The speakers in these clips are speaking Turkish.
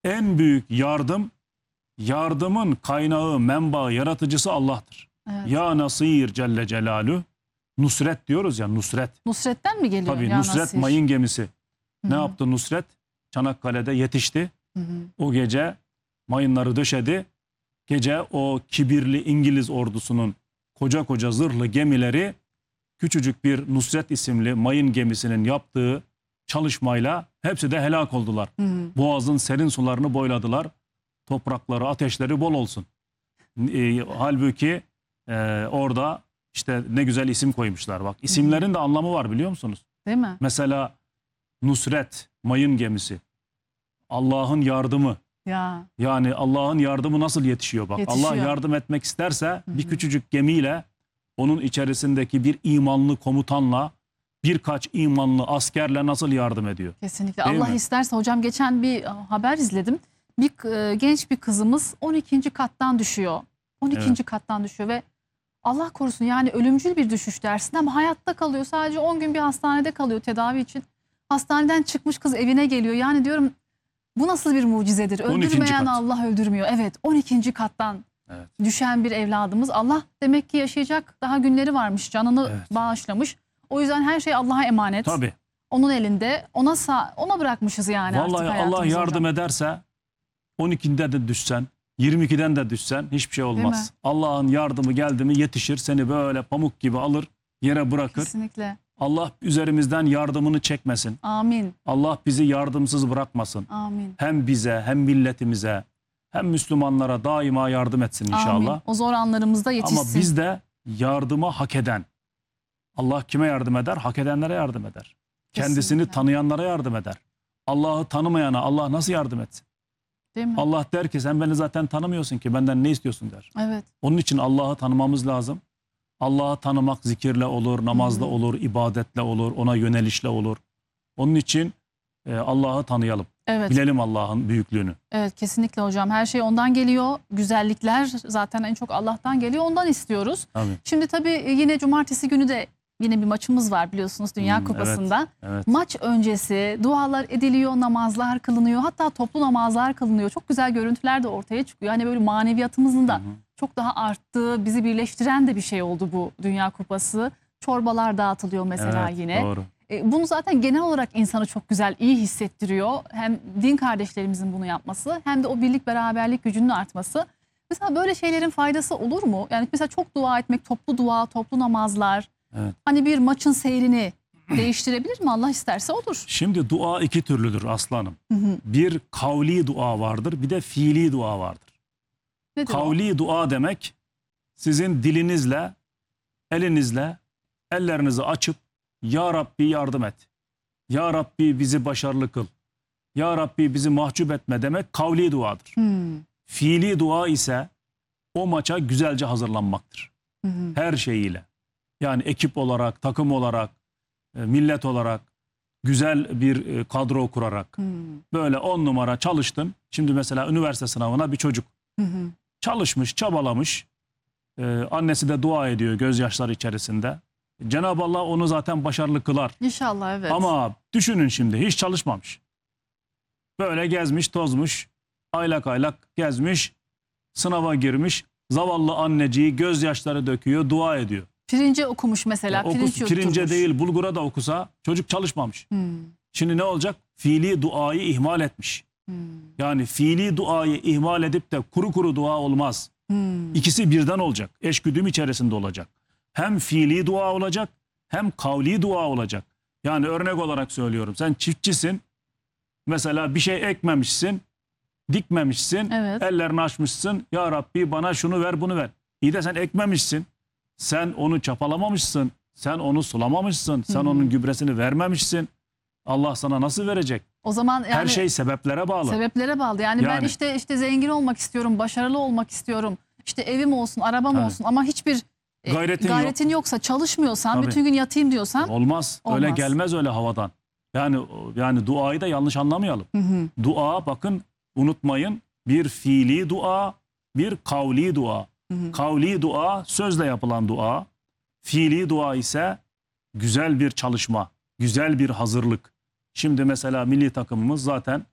En büyük yardım, yardımın kaynağı, menbaı, yaratıcısı Allah'tır. Evet. Ya Nasir Celle Celaluhu. Nusret diyoruz ya, Nusret. Nusret'ten mi geliyor? Tabii Ya Nusret Nasir? mayın gemisi. Ne Hı hı. yaptı Nusret? Çanakkale'de yetişti. Hı hı. O gece mayınları döşedi. Gece o kibirli İngiliz ordusunun koca koca zırhlı gemileri küçücük bir Nusret isimli mayın gemisinin yaptığı çalışmayla hepsi de helak oldular. Hı hı. Boğazın serin sularını boyladılar. Toprakları, ateşleri bol olsun. Halbuki orada işte ne güzel isim koymuşlar bak. İsimlerin de anlamı var biliyor musunuz? Değil mi? Mesela Nusret, mayın gemisi. Allah'ın yardımı. Ya. Yani Allah'ın yardımı nasıl yetişiyor bak. Yetişiyor. Allah yardım etmek isterse bir küçücük gemiyle onun içerisindeki bir imanlı komutanla birkaç imanlı askerle nasıl yardım ediyor? Kesinlikle. Değil Allah mi? isterse hocam, geçen bir haber izledim. Genç bir kızımız 12. kattan düşüyor. 12. Evet. kattan düşüyor ve Allah korusun, yani ölümcül bir düşüş dersin ama hayatta kalıyor. Sadece 10 gün bir hastanede kalıyor tedavi için. Hastaneden çıkmış kız evine geliyor. Yani diyorum, bu nasıl bir mucizedir? 12. Öldürmeyen kat. Allah öldürmüyor. Evet, 12. kattan Evet. düşen bir evladımız. Allah demek ki yaşayacak daha günleri varmış. Canını Evet. bağışlamış. O yüzden her şey Allah'a emanet. Tabii. Onun elinde. Ona bırakmışız yani artık Vallahi Allah hayatımızı yardım hocam. ederse 12'de de düşsen, 22'den de düşsen hiçbir şey mi? olmaz. Allah'ın yardımı geldi mi yetişir, seni böyle pamuk gibi alır, yere bırakır. Kesinlikle. Allah üzerimizden yardımını çekmesin. Amin. Allah bizi yardımsız bırakmasın. Amin. Hem bize, hem milletimize, hem Müslümanlara daima yardım etsin inşallah. Amin. O zor anlarımızda yetişsin. Ama biz de yardıma hak eden. Allah kime yardım eder? Hak edenlere yardım eder. Kendisini Kesinlikle. tanıyanlara yardım eder. Allah'ı tanımayana Allah nasıl yardım etsin? Değil mi? Allah der ki sen beni zaten tanımıyorsun ki benden ne istiyorsun der. Evet. Onun için Allah'ı tanımamız lazım. Allah'ı tanımak zikirle olur, namazla olur, ibadetle olur, ona yönelişle olur. Onun için Allah'ı tanıyalım. Evet. Bilelim Allah'ın büyüklüğünü. Evet, kesinlikle hocam. Her şey ondan geliyor. Güzellikler zaten en çok Allah'tan geliyor. Ondan istiyoruz. Tabii. Şimdi tabii yine cumartesi günü de yine bir maçımız var biliyorsunuz, Dünya Kupası'nda. Evet. Maç öncesi dualar ediliyor, namazlar kılınıyor. Hatta toplu namazlar kılınıyor. Çok güzel görüntüler de ortaya çıkıyor. Hani böyle maneviyatımızın da çok daha arttığı, bizi birleştiren de bir şey oldu bu Dünya Kupası. Çorbalar dağıtılıyor mesela Evet, yine. doğru. Bunu zaten genel olarak insanı çok güzel, iyi hissettiriyor. Hem din kardeşlerimizin bunu yapması hem de o birlik beraberlik gücünün artması. Mesela böyle şeylerin faydası olur mu? Yani mesela çok dua etmek, toplu dua, toplu namazlar. Evet. Hani bir maçın seyrini değiştirebilir mi? Allah isterse olur. Şimdi dua iki türlüdür aslanım. Bir kavli dua vardır, bir de fiili dua vardır. Nedir o? Kavli dua demek sizin dilinizle, elinizle, ellerinizi açıp Ya Rabbi yardım et. Ya Rabbi bizi başarılı kıl. Ya Rabbi bizi mahcup etme demek kavli duadır. Fiili dua ise o maça güzelce hazırlanmaktır. Her şeyiyle. Yani ekip olarak, takım olarak, millet olarak güzel bir kadro kurarak böyle 10 numara çalıştın. Şimdi mesela üniversite sınavına bir çocuk çalışmış, çabalamış. Annesi de dua ediyor gözyaşları içerisinde. Cenab-ı Allah onu zaten başarılı kılar. İnşallah, evet. Ama düşünün şimdi hiç çalışmamış. Böyle gezmiş, tozmuş, aylak aylak gezmiş, sınava girmiş. Zavallı anneciği gözyaşları döküyor, dua ediyor. Pirince okumuş mesela, pirinç Pirince yutturmuş. değil bulgura da okusa çocuk çalışmamış. Şimdi ne olacak? Fiili duayı ihmal etmiş. Yani fiili duayı ihmal edip de kuru kuru dua olmaz. İkisi birden olacak. Eşgüdüm içerisinde olacak. Hem fiili dua olacak hem kavli dua olacak. Yani örnek olarak söylüyorum. Sen çiftçisin. Mesela bir şey ekmemişsin. Dikmemişsin. Evet. Ellerini açmışsın. Ya Rabbi bana şunu ver bunu ver. İyi de sen ekmemişsin. Sen onu çapalamamışsın. Sen onu sulamamışsın. Sen onun gübresini vermemişsin. Allah sana nasıl verecek? O zaman yani her şey sebeplere bağlı. Sebeplere bağlı. Yani ben işte zengin olmak istiyorum, başarılı olmak istiyorum. İşte evim olsun, arabam olsun ama hiçbir gayretin yoksa, çalışmıyorsan, bütün gün yatayım diyorsan olmaz. Öyle gelmez öyle havadan. Yani duayı da yanlış anlamayalım. Dua bakın unutmayın, bir fiili dua, bir kavli dua. Kavli dua sözle yapılan dua. Fiili dua ise güzel bir çalışma, güzel bir hazırlık. Şimdi mesela milli takımımız zaten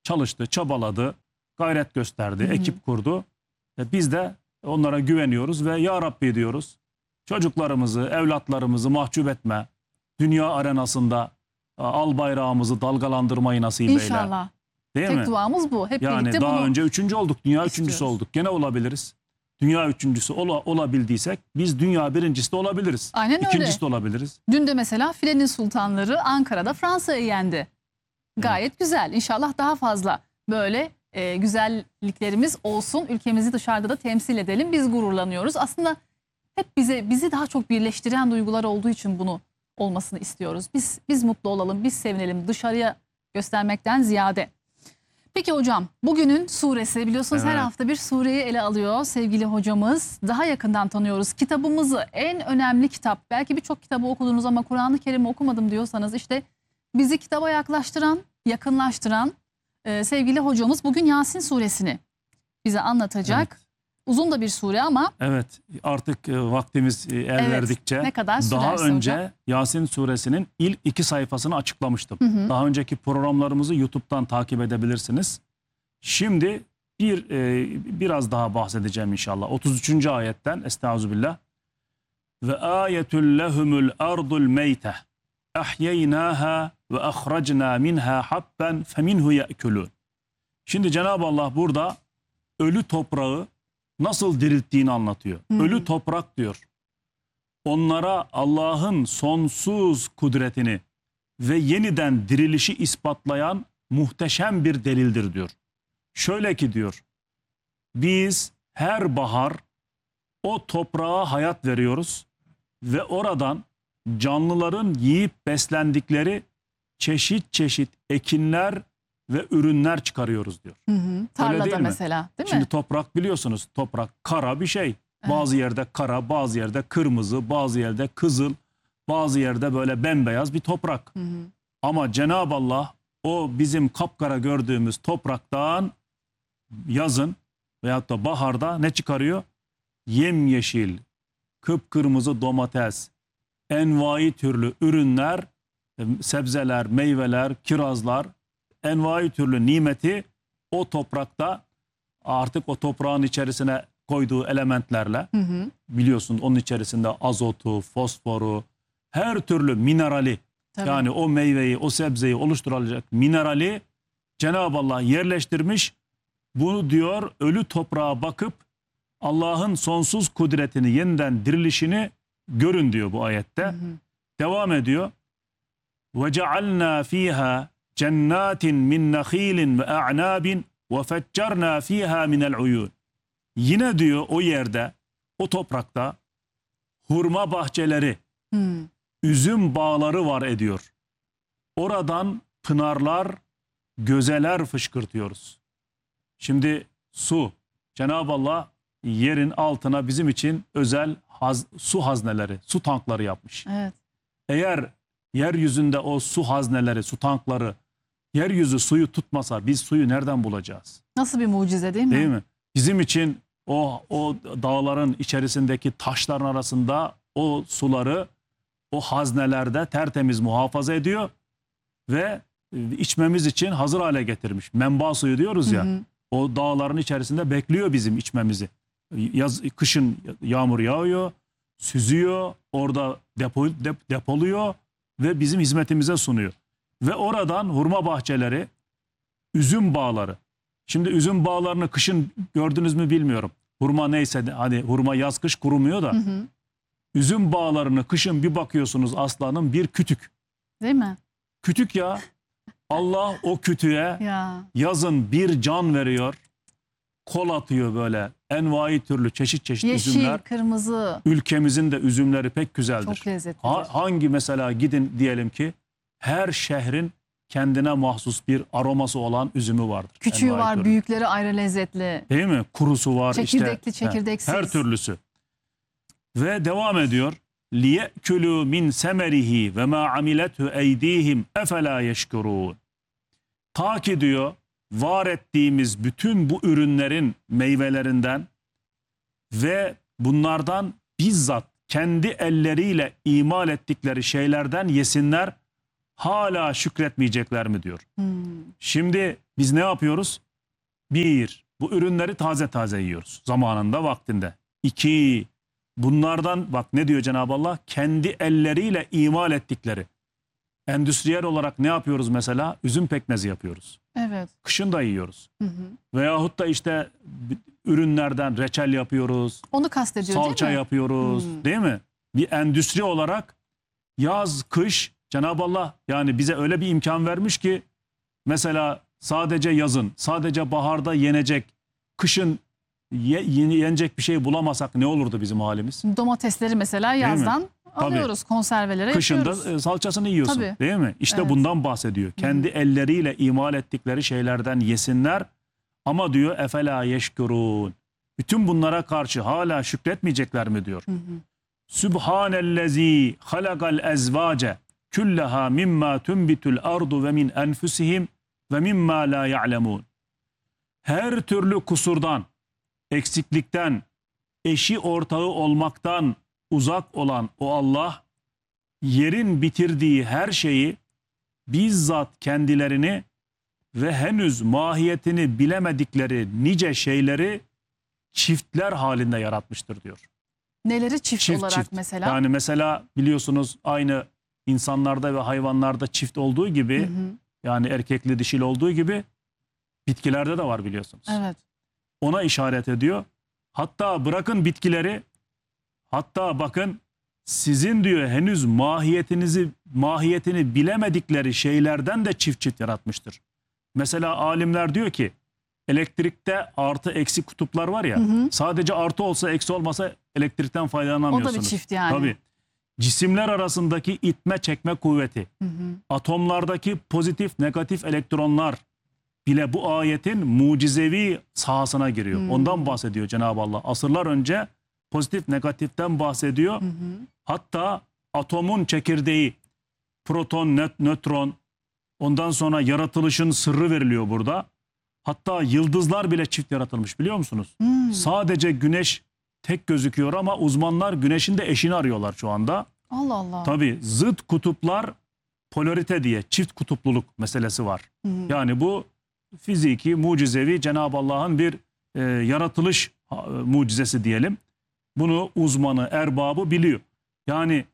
çalıştı, çabaladı, gayret gösterdi, ekip kurdu. Biz de onlara güveniyoruz ve ya Rabbi diyoruz. Çocuklarımızı, evlatlarımızı mahcup etme. Dünya arenasında al bayrağımızı dalgalandırmayı nasip eyle. İnşallah. Değil Tek mi? duamız bu. Hep Yani birlikte daha bunu önce 3. olduk, dünya istiyoruz. 3.'sü olduk. Gene olabiliriz. Dünya 3.'sü olabildiysek biz dünya 1.'si de olabiliriz. Aynen öyle. 2.'si de olabiliriz. Dün de mesela filenin sultanları Ankara'da Fransa'yı yendi. Gayet güzel. İnşallah daha fazla böyle güzelliklerimiz olsun. Ülkemizi dışarıda da temsil edelim. Biz gururlanıyoruz. Aslında hep bizi daha çok birleştiren duygular olduğu için bunu olmasını istiyoruz. Biz mutlu olalım, biz sevinelim dışarıya göstermekten ziyade. Peki hocam, bugünün suresi, biliyorsunuz her Evet. hafta bir sureyi ele alıyor sevgili hocamız. Daha yakından tanıyoruz. Kitabımızı, en önemli kitap, belki birçok kitabı okudunuz ama Kur'an-ı Kerim'i okumadım diyorsanız, işte bizi kitaba yaklaştıran, yakınlaştıran sevgili hocamız bugün Yasin suresini bize anlatacak. Evet. Uzun da bir sure ama Evet, artık vaktimiz el verdikçe ne kadar daha sürerse önce hocam. Yasin suresinin ilk 2 sayfasını açıklamıştım. Hı. Daha önceki programlarımızı YouTube'dan takip edebilirsiniz. Şimdi biraz daha bahsedeceğim inşallah. 33. ayetten Estağfirullah. Ve ayetul lehumul ardul meyte ahyeynaha ve ahracna minha habben feminhu ye'kulun. Şimdi Cenab-ı Allah burada ölü toprağı nasıl dirilttiğini anlatıyor. Ölü toprak diyor. Onlara Allah'ın sonsuz kudretini ve yeniden dirilişi ispatlayan muhteşem bir delildir diyor. Şöyle ki diyor, biz her bahar o toprağa hayat veriyoruz ve oradan canlıların yiyip beslendikleri çeşit çeşit ekinler ve ürünler çıkarıyoruz diyor. Tarlada değil mi? mesela, değil mi? Şimdi toprak biliyorsunuz, toprak kara bir şey. Bazı yerde kara, bazı yerde kırmızı, bazı yerde kızıl, bazı yerde böyle bembeyaz bir toprak. Ama Cenab-ı Allah o bizim kapkara gördüğümüz topraktan yazın veyahut da baharda ne çıkarıyor? Yemyeşil, kıpkırmızı domates, envai türlü ürünler, sebzeler, meyveler, kirazlar, envai türlü nimeti o toprakta, artık o toprağın içerisine koyduğu elementlerle, biliyorsun onun içerisinde azotu, fosforu, her türlü minerali, Tabii. yani o meyveyi, o sebzeyi oluşturacak minerali Cenab-ı Allah yerleştirmiş. Bunu diyor, ölü toprağa bakıp Allah'ın sonsuz kudretini, yeniden dirilişini görün diyor bu ayette. Devam ediyor. وَجَعَلْنَا ف۪يهَا جَنَّاتٍ مِنْ نَخ۪يلٍ وَاَعْنَابٍ وَفَجَّرْنَا ف۪يهَا مِنَ الْعُيُونَ. Yine diyor o yerde, o toprakta hurma bahçeleri, üzüm bağları var ediyor. Oradan pınarlar, gözeler fışkırtıyoruz. Şimdi su, Cenab-ı Allah yerin altına bizim için özel su hazneleri, su tankları yapmış. Evet. Eğer yeryüzünde o su hazneleri, su tankları, yeryüzü suyu tutmasa biz suyu nereden bulacağız? Nasıl bir mucize, değil mi? Değil mi? Bizim için o dağların içerisindeki taşların arasında o suları o haznelerde tertemiz muhafaza ediyor ve içmemiz için hazır hale getirmiş. Menba suyu diyoruz ya. O dağların içerisinde bekliyor bizim içmemizi. Kışın yağmur yağıyor, süzüyor, orada depoluyor ve bizim hizmetimize sunuyor. Ve oradan hurma bahçeleri, üzüm bağları. Şimdi üzüm bağlarını kışın gördünüz mü bilmiyorum. Hurma neyse, hani hurma yaz kış kurumuyor da. Üzüm bağlarını kışın bir bakıyorsunuz aslanım, bir kütük. Değil mi? Kütük ya. Allah o kütüğe Ya. yazın bir can veriyor. Kol atıyor böyle. Envai türlü çeşit çeşit Yeşil, üzümler. kırmızı. Ülkemizin de üzümleri pek güzeldir. Çok lezzetlidir. Hangi mesela gidin diyelim ki her şehrin kendine mahsus bir aroması olan üzümü vardır. Küçüğü Envai var, türlü. büyükleri ayrı lezzetli. Değil mi? Kurusu var Çekirdekli, işte. çekirdeksiz. Her türlüsü. Ve devam ediyor. لِيَأْكُلُوا مِنْ سَمَرِهِ وَمَا عَمِلَتْهُ اَيْد۪يهِمْ اَفَلَا يَشْكُرُونَ. Ta ki diyor, var ettiğimiz bütün bu ürünlerin meyvelerinden ve bunlardan bizzat kendi elleriyle imal ettikleri şeylerden yesinler. hala şükretmeyecekler mi diyor. Hmm. Şimdi biz ne yapıyoruz? Bir, bu ürünleri taze taze yiyoruz zamanında, vaktinde. İki, bunlardan bak ne diyor Cenab-ı Allah? Kendi elleriyle imal ettikleri. Endüstriyel olarak ne yapıyoruz mesela? Üzüm pekmezi yapıyoruz. Evet. Kışın da yiyoruz. Hı hı. Veyahut da işte ürünlerden reçel yapıyoruz. Onu kastediyor Salça değil mi? yapıyoruz, değil mi? Bir endüstri olarak yaz, kış Cenab-ı Allah yani bize öyle bir imkan vermiş ki mesela sadece yazın, sadece baharda yenecek, kışın yenecek bir şey bulamasak ne olurdu bizim halimiz? Domatesleri mesela mi? yazdan alıyoruz, konservelere Kışında yapıyoruz. salçasını yiyorsun, Tabii. değil mi? İşte Evet. bundan bahsediyor. Kendi elleriyle imal ettikleri şeylerden yesinler ama diyor efela yeşkurun. Bütün bunlara karşı hala şükretmeyecekler mi diyor. Hı hı. Sübhanellezi halakal ezvace küllaha mimma tunbitul ardu ve min enfusihim ve mimma la ya'lemun. Her türlü kusurdan, eksiklikten, eşi ortağı olmaktan uzak olan o Allah, yerin bitirdiği her şeyi bizzat kendilerini ve henüz mahiyetini bilemedikleri nice şeyleri çiftler halinde yaratmıştır diyor. Neleri çift olarak mesela? Yani mesela biliyorsunuz aynı insanlarda ve hayvanlarda çift olduğu gibi, Hı hı. yani erkekli dişili olduğu gibi bitkilerde de var biliyorsunuz. Evet. Ona işaret ediyor. Hatta bırakın bitkileri, hatta bakın sizin diyor henüz mahiyetini bilemedikleri şeylerden de çift çift yaratmıştır. Mesela alimler diyor ki elektrikte artı eksi kutuplar var ya, Hı hı. sadece artı olsa eksi olmasa elektrikten faydalanamıyorsunuz. O da bir çift yani. Tabii. Cisimler arasındaki itme çekme kuvveti, Hı hı. atomlardaki pozitif negatif elektronlar bile bu ayetin mucizevi sahasına giriyor. Ondan bahsediyor Cenab-ı Allah. Asırlar önce pozitif negatiften bahsediyor. Hı hı. Hatta atomun çekirdeği, proton, nötron, ondan sonra yaratılışın sırrı veriliyor burada. Hatta yıldızlar bile çift yaratılmış biliyor musunuz? Sadece güneş tek gözüküyor ama uzmanlar güneşin de eşini arıyorlar şu anda. Allah Allah. Tabii zıt kutuplar polarite diye çift kutupluluk meselesi var. Hı hı. Yani bu fiziki, mucizevi Cenab-ı Allah'ın bir yaratılış mucizesi diyelim. Bunu uzmanı, erbabı biliyor. Yani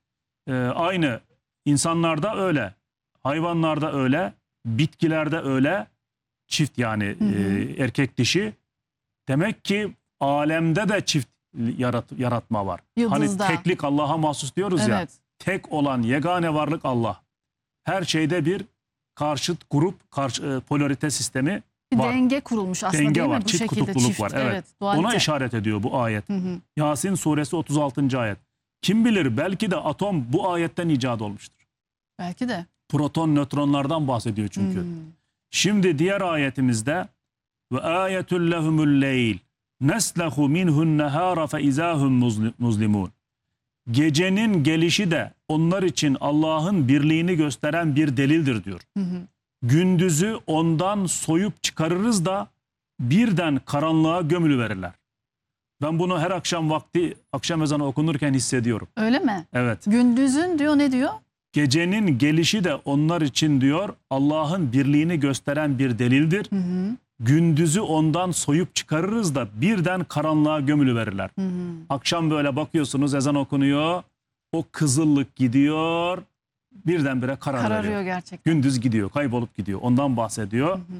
aynı insanlarda öyle, hayvanlarda öyle, bitkilerde öyle, çift yani erkek dişi. Demek ki alemde de çift yaratma var. Yıldızda. Hani teklik Allah'a mahsus diyoruz ya. Evet. Tek olan yegane varlık Allah. Her şeyde bir karşıt grup, polarite sistemi Bir var. denge kurulmuş aslında Denge değil mi? var, Bu çift şekilde kutupluluk çift. var. Evet. Dualite. Ona işaret ediyor bu ayet. Hı hı. Yasin suresi 36. ayet. Kim bilir belki de atom bu ayetten icat olmuştur. Belki de. Proton, nötronlardan bahsediyor çünkü. Şimdi diğer ayetimizde ve ayetul lehumul leyl neslehu minhu'n nehara fe izahum muzlimun. Gecenin gelişi de onlar için Allah'ın birliğini gösteren bir delildir diyor. Hı hı. Gündüzü ondan soyup çıkarırız da birden karanlığa gömülüverirler. Ben bunu her akşam vakti, akşam ezanı okunurken hissediyorum. Öyle mi? Evet. Gündüzün diyor ne diyor? Gecenin gelişi de onlar için diyor Allah'ın birliğini gösteren bir delildir. Hı hı. Gündüzü ondan soyup çıkarırız da birden karanlığa gömülüverirler. Hı hı. Akşam böyle bakıyorsunuz ezan okunuyor. O kızıllık gidiyor. Birdenbire Kararıyor gerçekten. Gündüz gidiyor, kaybolup gidiyor. Ondan bahsediyor. Hı hı.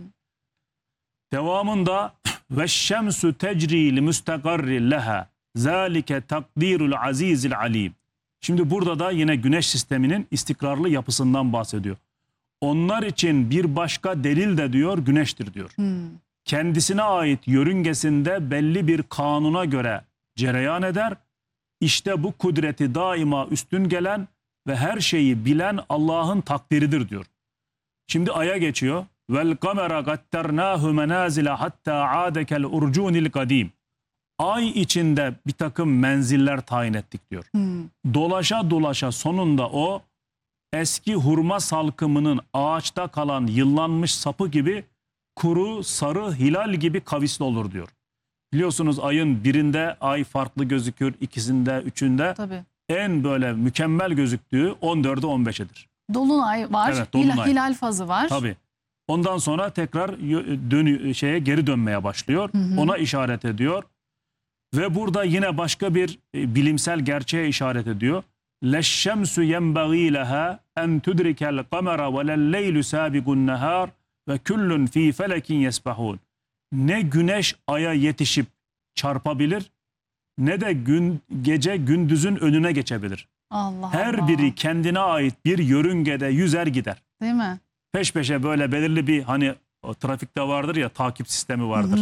Devamında ve şemsu tecri li müstakarri leha zalike takdirul azizil alim. Şimdi burada da yine güneş sisteminin istikrarlı yapısından bahsediyor. Onlar için bir başka delil de diyor güneştir diyor. Kendisine ait yörüngesinde belli bir kanuna göre cereyan eder. İşte bu kudreti daima üstün gelen ve her şeyi bilen Allah'ın takdiridir diyor. Şimdi aya geçiyor. Vel kamera gatternâhu menâzile hattâ âdekel urcûnil kadîm. Ay içinde bir takım menziller tayin ettik diyor. Dolaşa dolaşa sonunda o eski hurma salkımının ağaçta kalan yıllanmış sapı gibi kuru, sarı, hilal gibi kavisli olur diyor. Biliyorsunuz ayın birinde ay farklı gözükür, ikisinde, üçünde Tabii. en böyle mükemmel gözüktüğü 14'e 15'edir. Dolunay var, Evet, dolunay. hilal fazı var. Tabii. Ondan sonra tekrar geri dönmeye başlıyor. Ona işaret ediyor. Ve burada yine başka bir bilimsel gerçeğe işaret ediyor. Leşşemsu yenbagî leha en tudrikel kamera ve lelleylu sabiqun nehar ve kullun fi felekin yesbahun. Ne güneş aya yetişip çarpabilir ne de gece gündüzün önüne geçebilir. Allah Her Allah. biri kendine ait bir yörüngede yüzer gider. Değil mi? Peş peşe böyle belirli bir hani o trafikte vardır ya takip sistemi vardır.